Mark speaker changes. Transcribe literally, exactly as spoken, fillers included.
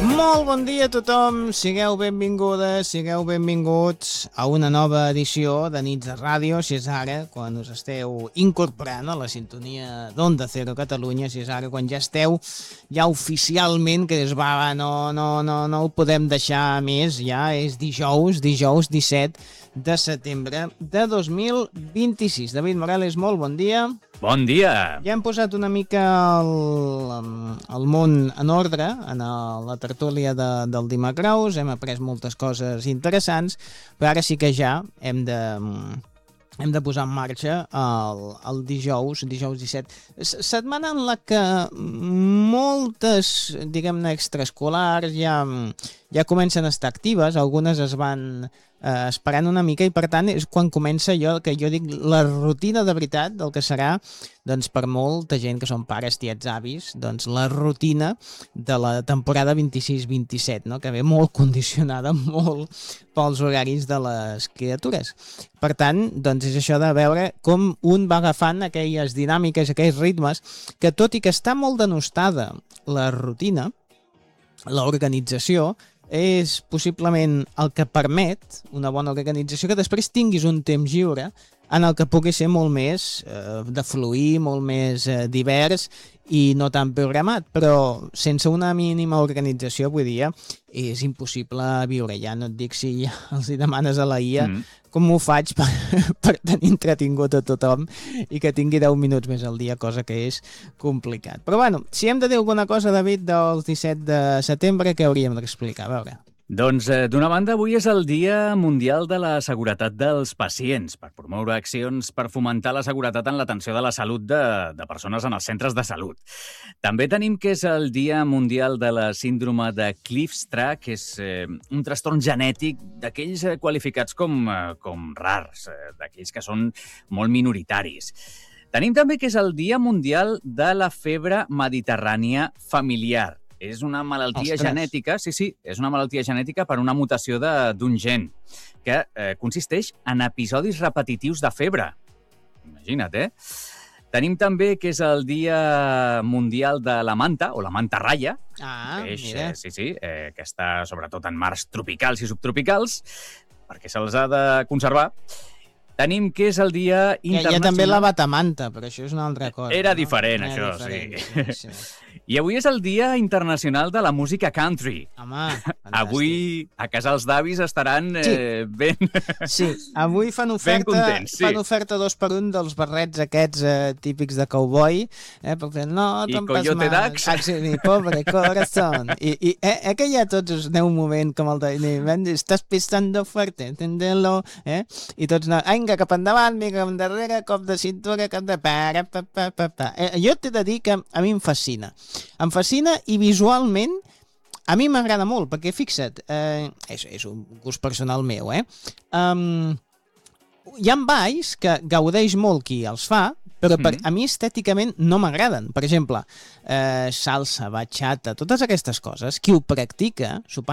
Speaker 1: Molt bon dia a tothom, sigueu benvingudes, sigueu benvinguts a una nova edició de Nits de Ràdio, si és ara, quan us esteu incorporant a la sintonia d'Onda Cero Catalunya, si és ara, quan ja esteu, ja oficialment, que es va, no, no, no, no ho podem deixar més, ja és dijous, dijous disset de setembre de dos mil vint-i-sis. David Morales, molt bon dia.
Speaker 2: Bon dia!
Speaker 1: Ja hem posat una mica el, el món en ordre en el, la tertúlia de, del Dimecraus, hem après moltes coses interessants, però ara sí que ja hem de, hem de posar en marxa el, el dijous, dijous disset. Setmana en la que moltes, diguem-ne, extraescolars ja, ja comencen a estar actives, algunes es van eh, esperant una mica i per tant és quan comença allò que jo dic la rutina de veritat del que serà, doncs per molta gent que són pares, tiets, avis, doncs la rutina de la temporada vint-i-sis vint-i-set, no? Que ve molt condicionada, molt pels horaris de les criatures. Per tant, doncs és això de veure com un va agafant aquelles dinàmiques, aquells ritmes, que tot i que està molt denostada la rutina, l'organització, és possiblement el que permet una bona organització que després tinguis un temps lliure en el que pugui ser molt més eh, de fluir, molt més eh, divers i no tan programat, però sense una mínima organització avui dia és impossible viure. Ja no et dic si ja els hi demanes a la I A mm. com ho faig per, per tenir entretingut a tothom i que tingui deu minuts més al dia, cosa que és complicat. Però bueno, si hem de dir alguna cosa, David, del disset de setembre, què hauríem d'explicar? A veure...
Speaker 2: Doncs, eh, d'una banda, avui és el Dia Mundial de la Seguretat dels Pacients, per promoure accions per fomentar la seguretat en l'atenció de la salut de, de persones en els centres de salut. També tenim que és el Dia Mundial de la Síndrome de Kleefstra, que és eh, un trastorn genètic d'aquells eh, qualificats com, eh, com rars, eh, d'aquells que són molt minoritaris. Tenim també que és el Dia Mundial de la Febre Mediterrània Familiar. És una malaltia Ostres. genètica, sí, sí, és una malaltia genètica per una mutació d'un gen que eh, consisteix en episodis repetitius de febre. Imagina't, eh? Tenim també que és el Dia Mundial de la Manta, o la manta raya,
Speaker 1: ah,
Speaker 2: peix,
Speaker 1: mira.
Speaker 2: Eh, sí, sí, eh, que està sobretot en mars tropicals i subtropicals, perquè se'ls ha de conservar. Tenim que és el Dia Internacional...
Speaker 1: Hi ha, hi ha també la batamanta, però això és una altra cosa.
Speaker 2: Era
Speaker 1: no?
Speaker 2: diferent,
Speaker 1: Era
Speaker 2: això,
Speaker 1: diferent, sí. sí.
Speaker 2: I avui és el Dia Internacional de la Música Country.
Speaker 1: Home, fantàstic.
Speaker 2: Avui a casals d'avis estaran eh, sí. ben...
Speaker 1: Sí, avui fan oferta,
Speaker 2: contents, sí.
Speaker 1: fan oferta dos per un dels barrets aquests eh, típics de cowboy. Eh, perquè no,
Speaker 2: I Coyote Dax.
Speaker 1: Ah, sí, pobre corazón. I, i eh, eh, que ja tots us aneu un moment com el de... Estàs pisando fuerte, entendelo. Eh? I tots no... Vinga, cap endavant, vinga, cap endarrere, cop de cintura, cap de... Pa, pa, pa, pa, pa. Eh, jo t'he de dir que a mi em fascina. Em fascina i visualment a mi m'agrada molt, perquè fixa't, eh, és, és un gust personal meu, eh? Um, hi ha balls que gaudeix molt qui els fa, però per, a mi estèticament no m'agraden. Per exemple, eh, salsa, bachata, totes aquestes coses, qui ho practica, s'ho